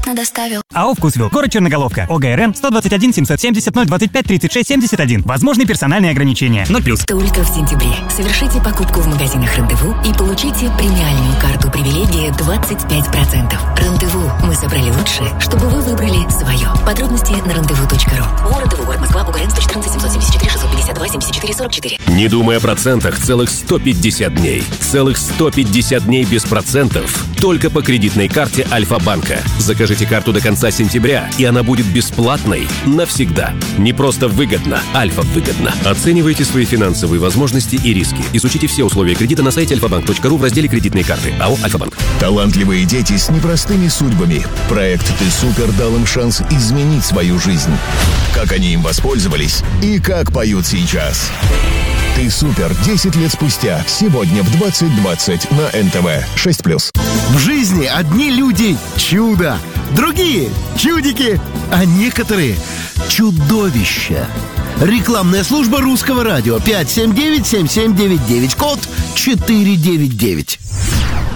бесплатно доставил. АО «Вкусвилл», город Черноголовка, ОГРН 121 770 025 36 71. Возможны персональные ограничения. 0+. Только в сентябре совершите покупку в магазинах «Рандеву» и получите премиальную карту привилегии 25%. «Рандеву». Мы собрали лучшее, чтобы вы выбрали свое. Подробности на randevu.ru. Город Рандеву, город Москва, УГРН 114 774 652 74 44. Не думай о процентах целых 150 дней. Целых 150 дней без процентов. Только по кредитной карте Альфа-банка. Закажите карту до конца сентября, и она будет бесплатной навсегда. Не просто выгодно, Альфа выгодно. Оценивайте свои финансовые возможности и риски. Изучите все условия кредита на сайте alfabank.ru в разделе «Кредитные карты». АО «Альфа-банк». Талантливые дети с непростыми судьбами. Проект «Ты супер» дал им шанс изменить свою жизнь. Как они им воспользовались и как поют сейчас. «Ты супер» 10 лет спустя. Сегодня в 20:20 на НТВ 6+. В жизни одни люди – чудо, другие – чудики, а некоторые – чудовища. Рекламная служба Русского радио 579-7799, код 499.